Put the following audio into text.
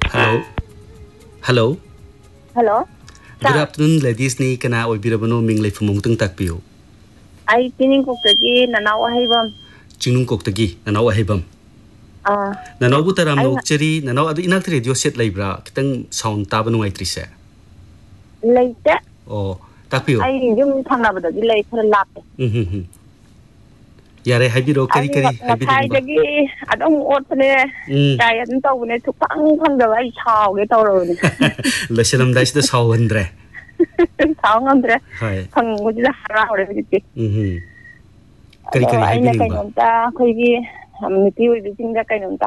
Hello. Hello. Hello. Good afternoon, ladies. Ni kana oibirabano minglay famungtung takpiyo. Ay tining koktagi nanaw ahibam. Chingnung koktagi nanaw ahibam. Nanaw bu taram no cheri nanaw adu inak radio set laibra kitang sound taba nungay trise. Laite. Oh, takpiyo. Ay yung thangnabada di lay thara lape. Yare haibiro kari kari haibiro. Ay dagi adong otne kaya dun tawne tukang phangda ay chaw ge tawrone. Lasalam dais da sawandre. Sawandre. Hai. Phang gudi da haraure gidi. Kari kari haibiro ba. Ay na kainonta khoigi amiti oi bisinga kainonta.